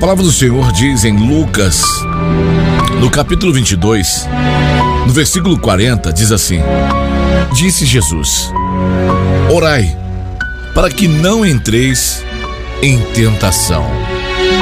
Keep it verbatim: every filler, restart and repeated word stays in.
palavra do Senhor diz em Lucas, no capítulo vinte e dois, no versículo quarenta, diz assim: disse Jesus: orai, para que não entreis em tentação.